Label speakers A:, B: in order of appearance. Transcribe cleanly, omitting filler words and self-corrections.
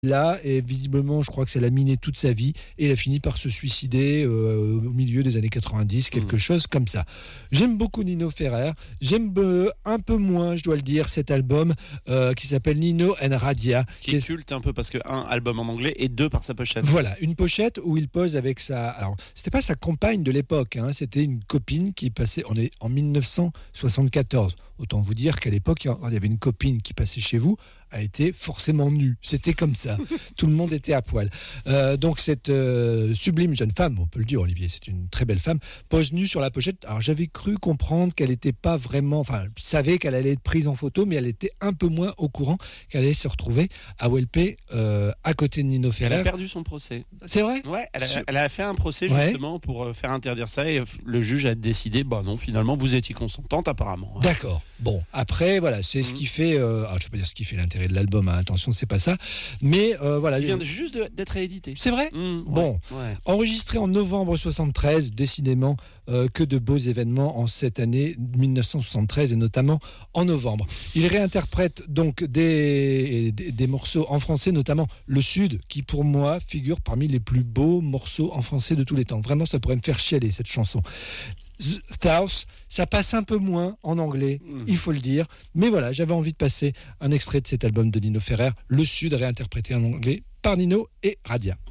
A: là, et visiblement, je crois que ça l'a miné toute sa vie, et il a fini par se suicider au milieu des années 90, quelque chose comme ça. J'aime beaucoup Nino Ferrer, j'aime un peu moins, je dois le dire, cet album qui s'appelle Nino and Radia.
B: Qui est culte un peu parce que, un, album en anglais, et deux, par sa pochette.
A: Voilà, une pochette où il pose avec sa... Alors, c'était pas sa compagne de l'époque, hein, c'était une copine qui passait... On est en 1974. Autant vous dire qu'à l'époque, il y avait une copine qui passait chez vous, a été forcément nue. C'était comme ça. Tout le monde était à poil. Donc cette sublime jeune femme, on peut le dire, Olivier, c'est une très belle femme, pose nue sur la pochette. Alors j'avais cru comprendre qu'elle n'était pas vraiment... Enfin, je savais qu'elle allait être prise en photo, mais elle était un peu moins au courant qu'elle allait se retrouver à Welpé, à côté de Nino Ferrer.
B: Elle a perdu son procès.
A: C'est vrai ?
B: Ouais, elle a fait un procès justement pour faire interdire ça, et le juge a décidé, bah non, finalement, vous étiez consentante apparemment.
A: D'accord. Bon, après, voilà, c'est ce qui fait... alors, je ne vais pas dire ce qui fait l'intérêt de l'album, hein, attention, c'est pas ça. Mais voilà.
B: Qui vient juste d'être réédité.
A: C'est vrai ? Bon. Ouais. Enregistré en novembre 73, décidément, que de beaux événements en cette année 1973, et notamment en novembre. Il réinterprète donc des morceaux en français, notamment Le Sud, qui pour moi figure parmi les plus beaux morceaux en français de tous les temps. Vraiment, ça pourrait me faire chialer, cette chanson. South, ça passe un peu moins en anglais, il faut le dire. Mais voilà, j'avais envie de passer un extrait de cet album de Nino Ferrer, Le Sud, réinterprété en anglais par Nino et Radia.